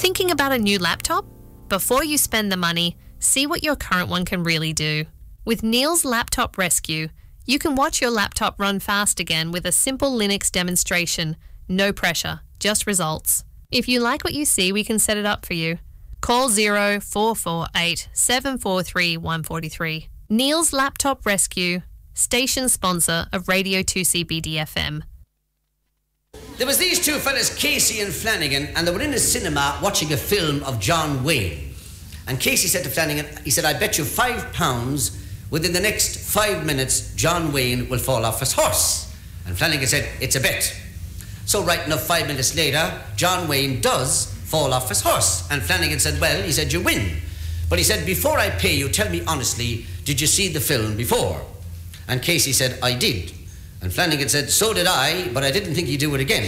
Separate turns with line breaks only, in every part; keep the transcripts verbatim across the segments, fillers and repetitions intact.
Thinking about a new laptop? Before you spend the money, see what your current one can really do. With Neil's Laptop Rescue, you can watch your laptop run fast again with a simple Linux demonstration. No pressure, just results. If you like what you see, we can set it up for you. Call zero four four eight, seven four three, one four three. Neil's Laptop Rescue, station sponsor of Radio two C B D F M.
There was these two fellas, Casey and Flanagan, and they were in a cinema watching a film of John Wayne. And Casey said to Flanagan, he said, I bet you five pounds within the next five minutes John Wayne will fall off his horse. And Flanagan said, it's a bet. So right enough, five minutes later, John Wayne does fall off his horse. And Flanagan said, well, he said, you win. But he said, before I pay you, tell me honestly, did you see the film before? And Casey said, I did. And Flanagan said, so did I, but I didn't think he'd do it again.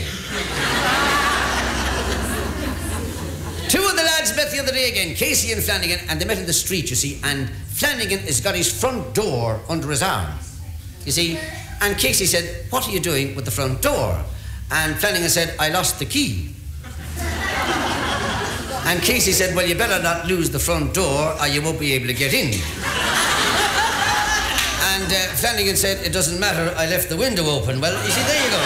Two of the lads met the other day again, Casey and Flanagan, and they met in the street, you see, and Flanagan has got his front door under his arm, you see, and Casey said, what are you doing with the front door? And Flanagan said, I lost the key. And Casey said, well, you better not lose the front door or you won't be able to get in. And uh, Flanagan said, it doesn't matter, I left the window open. Well, you see, there you go.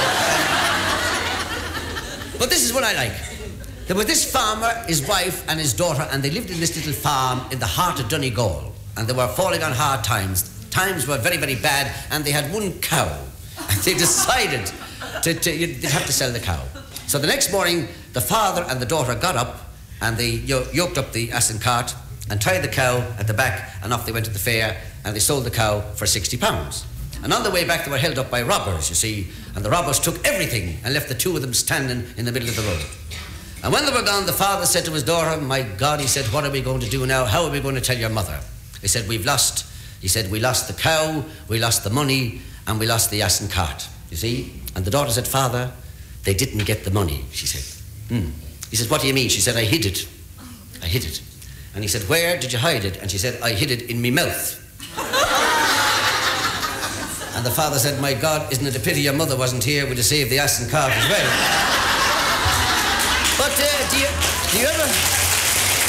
Uh, but this is what I like. There was this farmer, his wife and his daughter, and they lived in this little farm in the heart of Donegal. And they were falling on hard times. Times were very, very bad, and they had one cow. And they decided to, to they'd have to sell the cow. So the next morning, the father and the daughter got up, and they yoked up the ass and cart, and tied the cow at the back, and off they went to the fair, and they sold the cow for sixty pounds. And on the way back, they were held up by robbers, you see, and the robbers took everything and left the two of them standing in the middle of the road. And when they were gone, the father said to his daughter, my God, he said, what are we going to do now? How are we going to tell your mother? He said, we've lost, he said, we lost the cow, we lost the money, and we lost the ass and cart, you see. And the daughter said, Father, they didn't get the money, she said. Hmm. He said, what do you mean? She said, I hid it. I hid it. And he said, where did you hide it? And she said, I hid it in me mouth. And the father said, my God, isn't it a pity your mother wasn't here? Would have saved the ass and cart as well. But uh, do you, do you ever...